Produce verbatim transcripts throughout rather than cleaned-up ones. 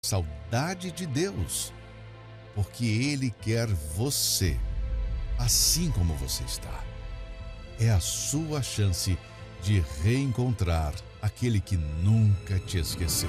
saudade de Deus, porque Ele quer você, assim como você está. É a sua chance de reencontrar aquele que nunca te esqueceu.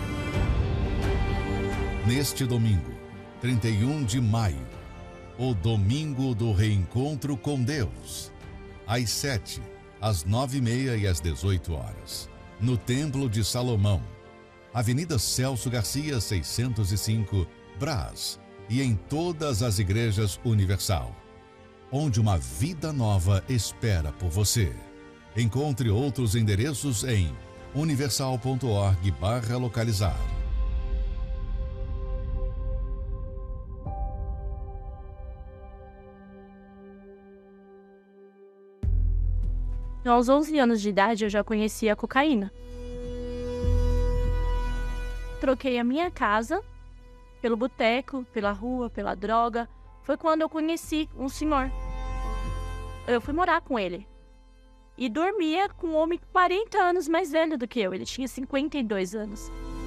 Neste domingo, trinta e um de maio, o domingo do reencontro com Deus, às sete, às nove e meia e às dezoito horas, no Templo de Salomão, Avenida Celso Garcia, seiscentos e cinco, Brás, e em todas as igrejas Universal, onde uma vida nova espera por você. Encontre outros endereços em universal ponto org barra localizar. Aos onze anos de idade, eu já conhecia a cocaína. Troquei a minha casa pelo boteco, pela rua, pela droga. Foi quando eu conheci um senhor. Eu fui morar com ele. E dormia com um homem quarenta anos mais velho do que eu. Ele tinha cinquenta e dois anos.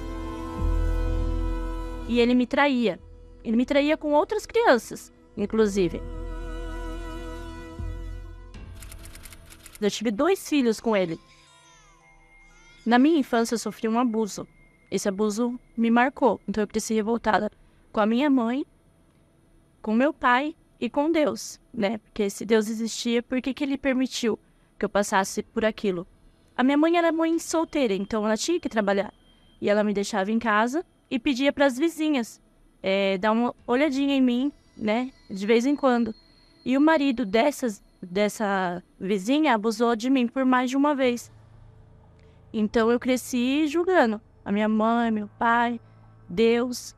E ele me traía. Ele me traía com outras crianças, inclusive. Eu tive dois filhos com ele. Na minha infância, eu sofri um abuso. Esse abuso me marcou. Então, eu cresci revoltada com a minha mãe, com meu pai e com Deus, né? Porque se Deus existia, por que que Ele permitiu que eu passasse por aquilo? A minha mãe era mãe solteira, então ela tinha que trabalhar. E ela me deixava em casa e pedia para as vizinhas é, dar uma olhadinha em mim, né? De vez em quando. E o marido dessas, dessa vizinha abusou de mim por mais de uma vez. Então eu cresci julgando a minha mãe, meu pai, Deus.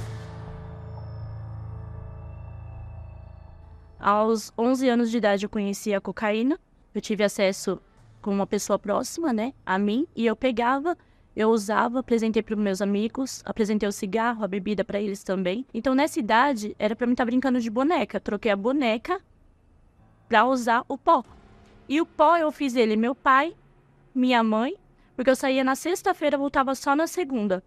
Aos onze anos de idade eu conheci a cocaína. Eu tive acesso com uma pessoa próxima, né, a mim. E eu pegava, eu usava, apresentei para os meus amigos. Apresentei o cigarro, a bebida para eles também. Então nessa idade era para mim estar brincando de boneca. Troquei a boneca para usar o pó. E o pó eu fiz ele, meu pai, minha mãe. Porque eu saía na sexta-feira, voltava só na segunda.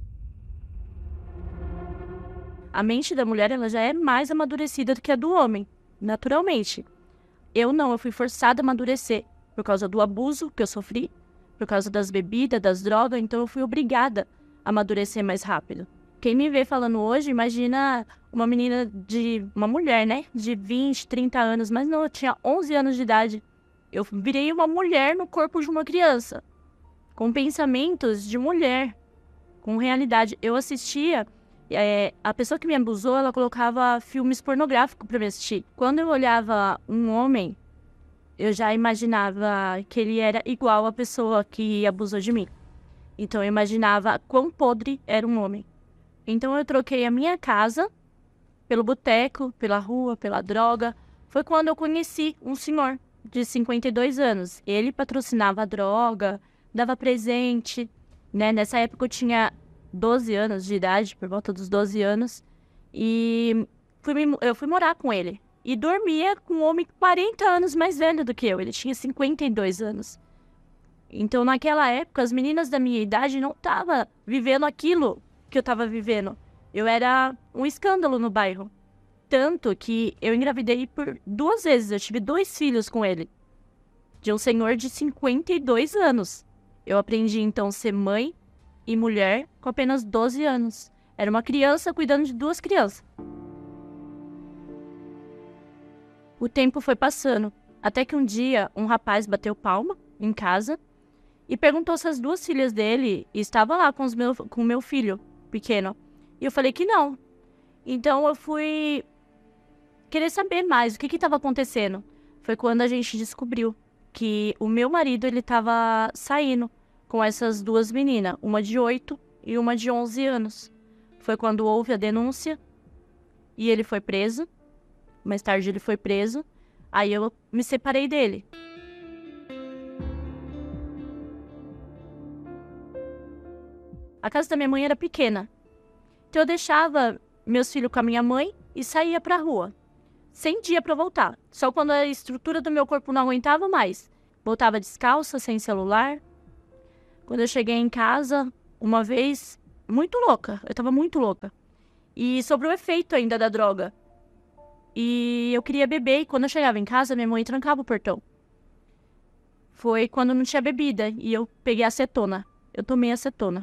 A mente da mulher, ela já é mais amadurecida do que a do homem, naturalmente. Eu não, eu fui forçada a amadurecer por causa do abuso que eu sofri, por causa das bebidas, das drogas, então eu fui obrigada a amadurecer mais rápido. Quem me vê falando hoje, imagina uma menina de, uma mulher, né, de vinte, trinta anos, mas não, eu tinha onze anos de idade. Eu virei uma mulher no corpo de uma criança, com pensamentos de mulher, com realidade. Eu assistia, é, a pessoa que me abusou, ela colocava filmes pornográficos para me assistir. Quando eu olhava um homem, eu já imaginava que ele era igual à pessoa que abusou de mim. Então eu imaginava quão podre era um homem. Então eu troquei a minha casa pelo boteco, pela rua, pela droga. Foi quando eu conheci um senhor de cinquenta e dois anos. Ele patrocinava a droga, dava presente, né? Nessa época eu tinha doze anos de idade, por volta dos doze anos. E fui, eu fui morar com ele. E dormia com um homem quarenta anos mais velho do que eu. Ele tinha cinquenta e dois anos. Então, naquela época, as meninas da minha idade não estavam vivendo aquilo que eu estava vivendo. Eu era um escândalo no bairro. Tanto que eu engravidei por duas vezes. Eu tive dois filhos com ele. De um senhor de cinquenta e dois anos. Eu aprendi, então, a ser mãe e mulher com apenas doze anos. Era uma criança cuidando de duas crianças. O tempo foi passando, até que um dia um rapaz bateu palma em casa e perguntou se as duas filhas dele estavam lá com, os meu, com o meu filho pequeno. E eu falei que não. Então eu fui querer saber mais o que estava acontecendo. Foi quando a gente descobriu que o meu marido ele estava saindo com essas duas meninas, uma de oito e uma de onze anos. Foi quando houve a denúncia e ele foi preso. Mais tarde ele foi preso. Aí eu me separei dele. A casa da minha mãe era pequena. Então eu deixava meus filhos com a minha mãe e saía pra rua. Sem dia pra voltar. Só quando a estrutura do meu corpo não aguentava mais. Voltava descalça, sem celular. Quando eu cheguei em casa, uma vez, muito louca, eu tava muito louca. E sobre o efeito ainda da droga. E eu queria beber, e quando eu chegava em casa, minha mãe trancava o portão. Foi quando não tinha bebida, e eu peguei acetona. Eu tomei acetona.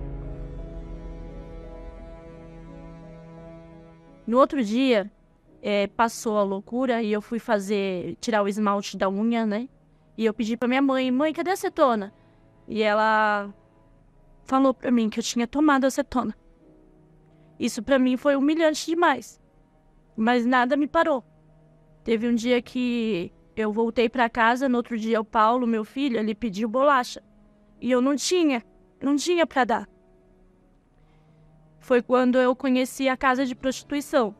No outro dia, é, passou a loucura, e eu fui fazer, tirar o esmalte da unha, né? E eu pedi pra minha mãe, mãe, cadê a acetona? E ela falou pra mim que eu tinha tomado acetona. Isso pra mim foi humilhante demais. Mas nada me parou. Teve um dia que eu voltei pra casa, no outro dia o Paulo, meu filho, ele pediu bolacha. E eu não tinha, não tinha pra dar. Foi quando eu conheci a casa de prostituição.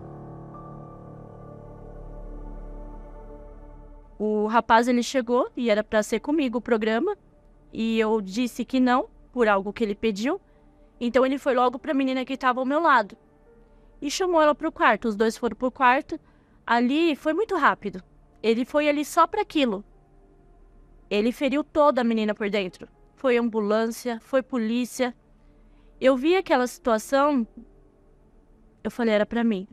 O rapaz, ele chegou e era pra ser comigo o programa. E eu disse que não, por algo que ele pediu. Então ele foi logo pra menina que estava ao meu lado. E chamou ela pro quarto. Os dois foram pro quarto. Ali foi muito rápido. Ele foi ali só pra aquilo. Ele feriu toda a menina por dentro. Foi ambulância, foi polícia. Eu vi aquela situação. Eu falei, era pra mim.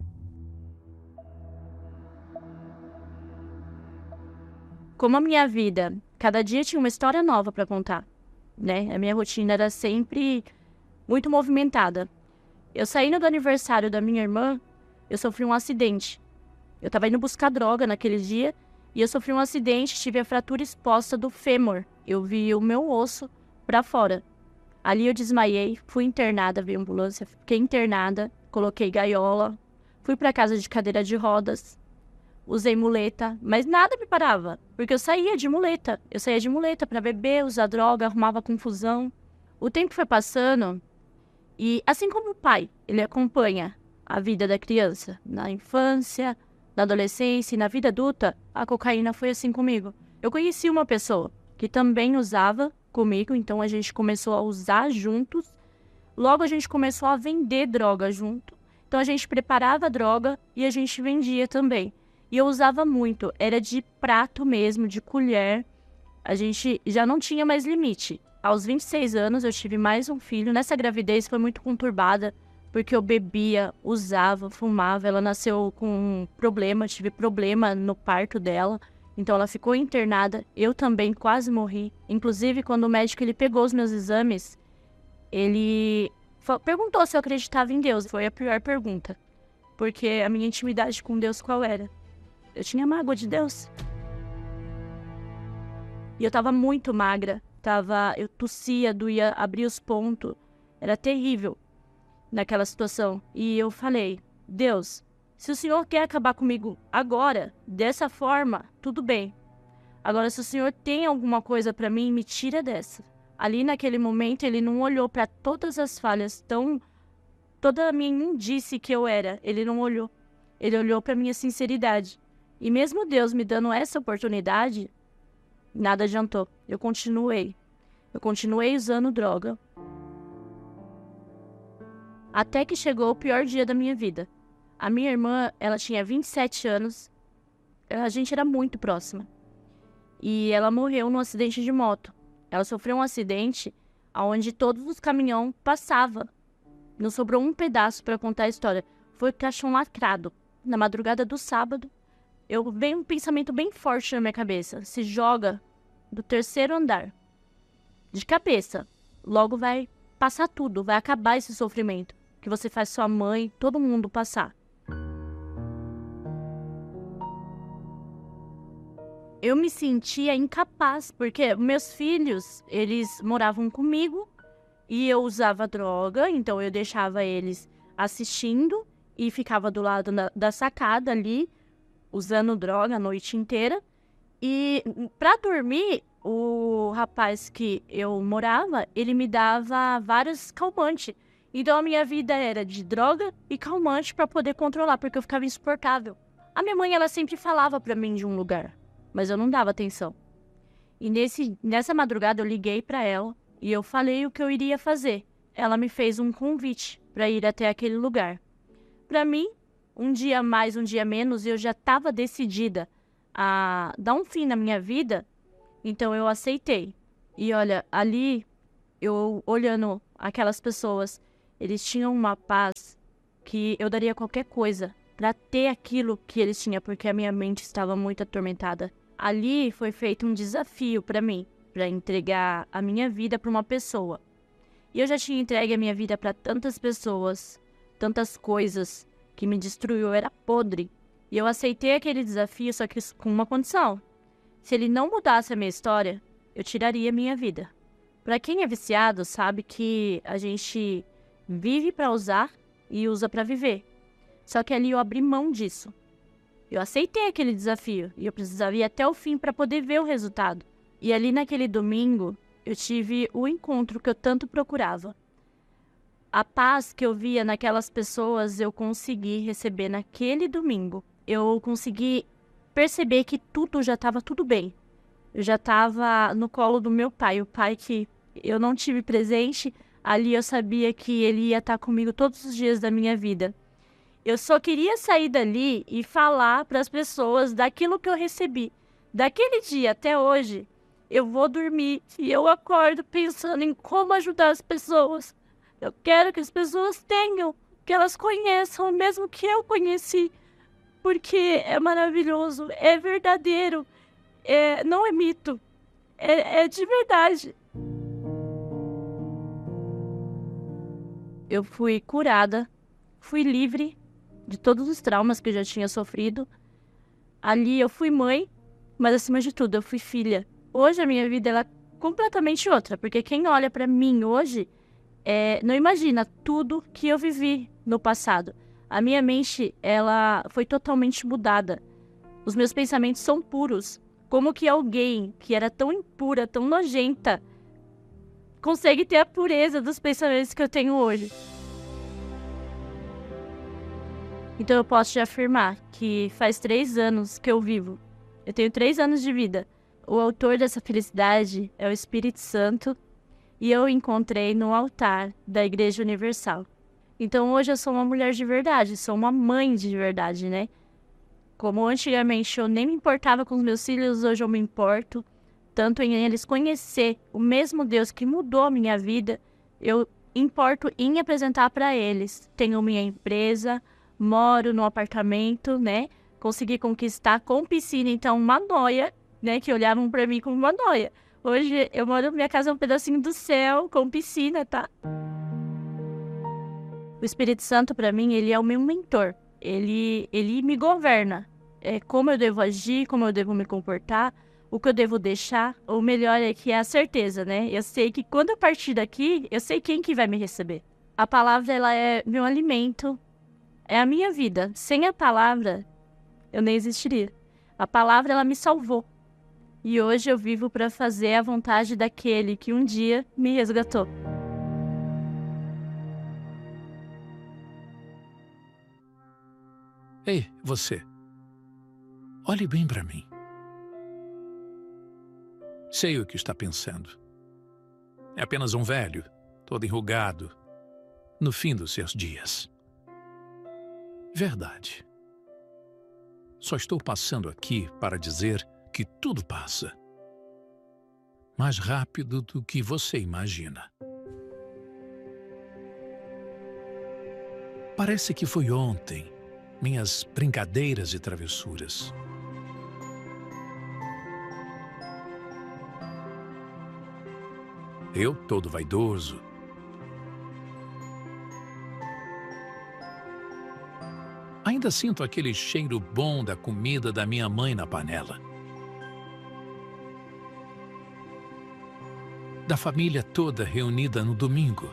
Como a minha vida, cada dia tinha uma história nova pra contar, né? A minha rotina era sempre muito movimentada. Eu saindo do aniversário da minha irmã, eu sofri um acidente. Eu tava indo buscar droga naquele dia e eu sofri um acidente, tive a fratura exposta do fêmur. Eu vi o meu osso pra fora. Ali eu desmaiei, fui internada, veio ambulância, fiquei internada, coloquei gaiola, fui pra casa de cadeira de rodas, usei muleta, mas nada me parava, porque eu saía de muleta. Eu saía de muleta pra beber, usar droga, arrumava confusão. O tempo foi passando. E assim como o pai, ele acompanha a vida da criança na infância, na adolescência e na vida adulta, a cocaína foi assim comigo. Eu conheci uma pessoa que também usava comigo, então a gente começou a usar juntos. Logo a gente começou a vender droga junto. Então a gente preparava a droga e a gente vendia também. E eu usava muito, era de prato mesmo, de colher. A gente já não tinha mais limite. Aos vinte e seis anos eu tive mais um filho. Nessa gravidez foi muito conturbada, porque eu bebia, usava, fumava. Ela nasceu com um problema, tive problema no parto dela. Então ela ficou internada, eu também quase morri. Inclusive, quando o médico ele pegou os meus exames, ele perguntou se eu acreditava em Deus. Foi a pior pergunta, porque a minha intimidade com Deus qual era? Eu tinha mágoa de Deus. E eu tava muito magra. Tava, eu tossia, doía, abria os pontos. Era terrível naquela situação. E eu falei, Deus, se o Senhor quer acabar comigo agora, dessa forma, tudo bem. Agora, se o Senhor tem alguma coisa pra mim, me tira dessa. Ali naquele momento, ele não olhou pra todas as falhas, tão, toda a minha imundície que eu era. Ele não olhou. Ele olhou pra minha sinceridade. E mesmo Deus me dando essa oportunidade, nada adiantou. Eu continuei. Eu continuei usando droga. Até que chegou o pior dia da minha vida. A minha irmã, ela tinha vinte e sete anos. A gente era muito próxima. E ela morreu num acidente de moto. Ela sofreu um acidente onde todos os caminhões passavam. Não sobrou um pedaço para contar a história. Foi caixão lacrado. Na madrugada do sábado, eu veio um pensamento bem forte na minha cabeça. Se joga do terceiro andar. De cabeça. Logo vai passar tudo. Vai acabar esse sofrimento. Que você faz sua mãe, todo mundo passar. Eu me sentia incapaz. Porque meus filhos, eles moravam comigo. E eu usava droga. Então eu deixava eles assistindo. E ficava do lado da, da sacada ali. Usando droga a noite inteira. E pra dormir, o rapaz que eu morava, ele me dava vários calmantes. Então a minha vida era de droga e calmante pra poder controlar, porque eu ficava insuportável. A minha mãe, ela sempre falava pra mim de um lugar, mas eu não dava atenção. E nesse, nessa madrugada eu liguei pra ela e eu falei o que eu iria fazer. Ela me fez um convite pra ir até aquele lugar. Pra mim, um dia mais, um dia menos, eu já estava decidida a dar um fim na minha vida, então eu aceitei. E olha, ali, eu olhando aquelas pessoas, eles tinham uma paz que eu daria qualquer coisa para ter aquilo que eles tinham, porque a minha mente estava muito atormentada. Ali foi feito um desafio para mim, para entregar a minha vida para uma pessoa. E eu já tinha entregue a minha vida para tantas pessoas, tantas coisas que me destruiu, eu era podre. E eu aceitei aquele desafio, só que com uma condição. Se ele não mudasse a minha história, eu tiraria a minha vida. Para quem é viciado, sabe que a gente vive para usar e usa para viver. Só que ali eu abri mão disso. Eu aceitei aquele desafio e eu precisava ir até o fim para poder ver o resultado. E ali naquele domingo, eu tive o encontro que eu tanto procurava. A paz que eu via naquelas pessoas, eu consegui receber naquele domingo. Eu consegui perceber que tudo já estava tudo bem. Eu já estava no colo do meu pai, o pai que eu não tive presente. Ali eu sabia que ele ia estar comigo todos os dias da minha vida. Eu só queria sair dali e falar para as pessoas daquilo que eu recebi. Daquele dia até hoje, eu vou dormir e eu acordo pensando em como ajudar as pessoas. Eu quero que as pessoas tenham, que elas conheçam, mesmo que eu conheci, porque é maravilhoso, é verdadeiro, é, não é mito, é, é de verdade. Eu fui curada, fui livre de todos os traumas que eu já tinha sofrido. Ali eu fui mãe, mas acima de tudo eu fui filha. Hoje a minha vida ela é completamente outra, porque quem olha pra mim hoje é, não imagina tudo que eu vivi no passado. A minha mente ela foi totalmente mudada. Os meus pensamentos são puros. Como que alguém que era tão impura, tão nojenta, consegue ter a pureza dos pensamentos que eu tenho hoje? Então eu posso te afirmar que faz três anos que eu vivo. Eu tenho três anos de vida. O autor dessa felicidade é o Espírito Santo e eu o encontrei no altar da Igreja Universal. Então hoje eu sou uma mulher de verdade, sou uma mãe de verdade, né? Como antigamente eu nem me importava com os meus filhos, hoje eu me importo. Tanto em eles conhecer o mesmo Deus que mudou a minha vida, eu importo em apresentar para eles. Tenho minha empresa, moro num apartamento, né? Consegui conquistar com piscina, então uma noia, né? Que olhavam para mim como uma noia. Hoje eu moro, minha casa é um pedacinho do céu, com piscina, tá? O Espírito Santo, para mim, ele é o meu mentor. Ele, ele me governa. É como eu devo agir, como eu devo me comportar, o que eu devo deixar. O melhor é que é a certeza, né? Eu sei que quando eu partir daqui, eu sei quem que vai me receber. A palavra, ela é meu alimento, é a minha vida. Sem a palavra, eu nem existiria. A palavra, ela me salvou. E hoje eu vivo para fazer a vontade daquele que um dia me resgatou. Ei, você. Olhe bem para mim. Sei o que está pensando. É apenas um velho, todo enrugado, no fim dos seus dias. Verdade. Só estou passando aqui para dizer que tudo passa. Mais rápido do que você imagina. Parece que foi ontem, minhas brincadeiras e travessuras. Eu, todo vaidoso, ainda sinto aquele cheiro bom da comida da minha mãe na panela. Da família toda reunida no domingo.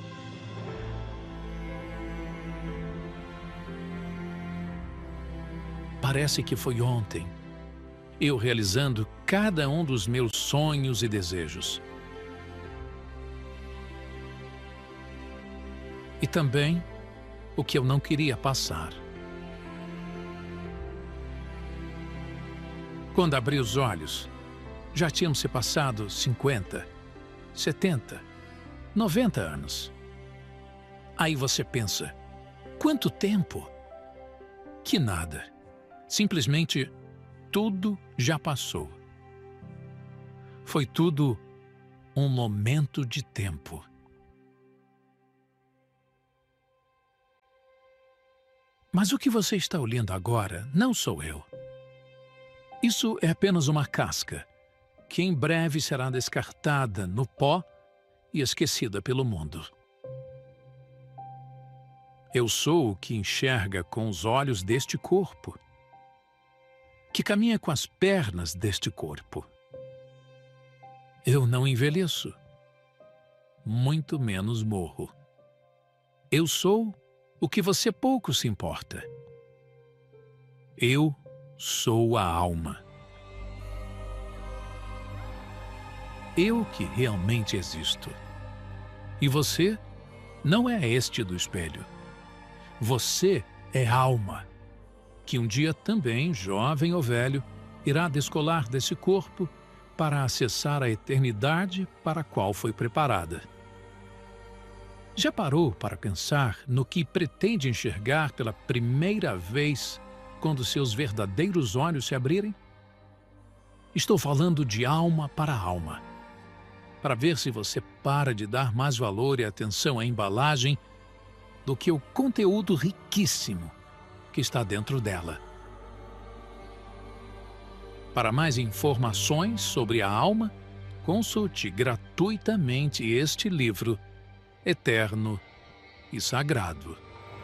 Parece que foi ontem, eu realizando cada um dos meus sonhos e desejos. E também o que eu não queria passar. Quando abri os olhos, já tinham se passado cinquenta, setenta, noventa anos. Aí você pensa, quanto tempo? Que nada. Simplesmente tudo já passou. Foi tudo um momento de tempo. Mas o que você está olhando agora não sou eu. Isso é apenas uma casca, que em breve será descartada no pó e esquecida pelo mundo. Eu sou o que enxerga com os olhos deste corpo, que caminha com as pernas deste corpo. Eu não envelheço, muito menos morro. Eu sou o que você pouco se importa. Eu sou a alma. Eu que realmente existo. E você não é este do espelho. Você é alma, que um dia também, jovem ou velho, irá descolar desse corpo para acessar a eternidade para a qual foi preparada. Já parou para pensar no que pretende enxergar pela primeira vez quando seus verdadeiros olhos se abrirem? Estou falando de alma para alma, para ver se você para de dar mais valor e atenção à embalagem do que o conteúdo riquíssimo que está dentro dela. Para mais informações sobre a alma, consulte gratuitamente este livro eterno e sagrado.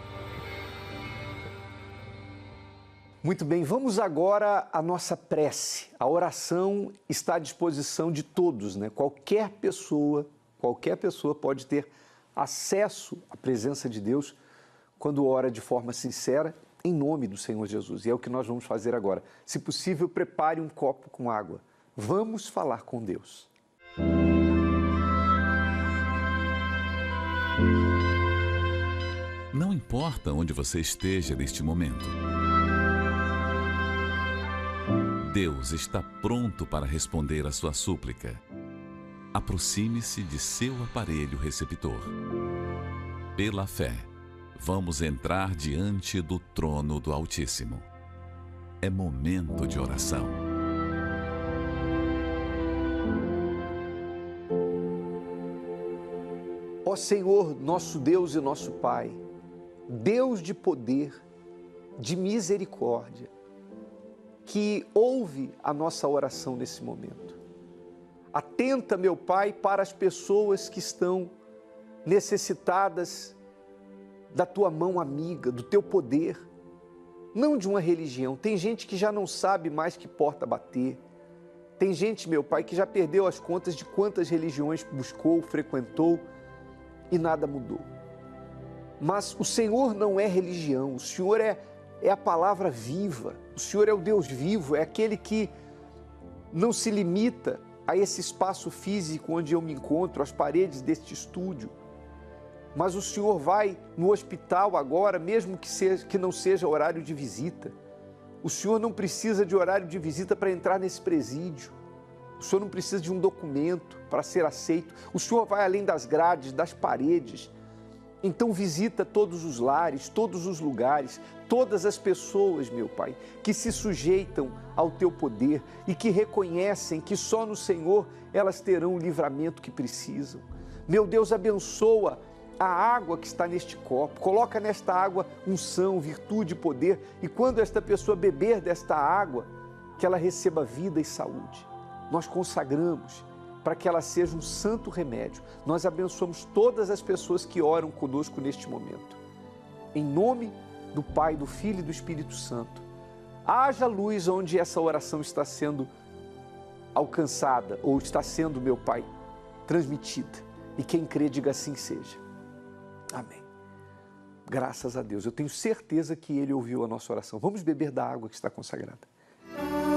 Muito bem, vamos agora à nossa prece. A oração está à disposição de todos, né? Qualquer pessoa, qualquer pessoa pode ter acesso à presença de Deus quando ora de forma sincera, em nome do Senhor Jesus. E é o que nós vamos fazer agora. Se possível, prepare um copo com água. Vamos falar com Deus. Não importa onde você esteja neste momento, Deus está pronto para responder à sua súplica. Aproxime-se de seu aparelho receptor. Pela fé, vamos entrar diante do trono do Altíssimo. É momento de oração. Ó Senhor, nosso Deus e nosso Pai, Deus de poder, de misericórdia, que ouve a nossa oração nesse momento. Atenta, meu Pai, para as pessoas que estão necessitadas da Tua mão amiga, do Teu poder, não de uma religião. Tem gente que já não sabe mais que porta bater. Tem gente, meu Pai, que já perdeu as contas de quantas religiões buscou, frequentou e nada mudou. Mas o Senhor não é religião, o Senhor é, é a palavra viva, o Senhor é o Deus vivo, é aquele que não se limita a esse espaço físico onde eu me encontro, as paredes deste estúdio. Mas o Senhor vai no hospital agora, mesmo que, seja, que não seja horário de visita. O Senhor não precisa de horário de visita para entrar nesse presídio. O Senhor não precisa de um documento para ser aceito. O Senhor vai além das grades, das paredes. Então visita todos os lares, todos os lugares, todas as pessoas, meu Pai, que se sujeitam ao Teu poder e que reconhecem que só no Senhor elas terão o livramento que precisam. Meu Deus, abençoa a água que está neste copo, coloca nesta água unção, virtude e poder, e quando esta pessoa beber desta água, que ela receba vida e saúde. Nós consagramos para que ela seja um santo remédio. Nós abençoamos todas as pessoas que oram conosco neste momento. Em nome do Pai, do Filho e do Espírito Santo, haja luz onde essa oração está sendo alcançada, ou está sendo, meu Pai, transmitida. E quem crê, diga assim seja. Amém. Graças a Deus. Eu tenho certeza que Ele ouviu a nossa oração. Vamos beber da água que está consagrada.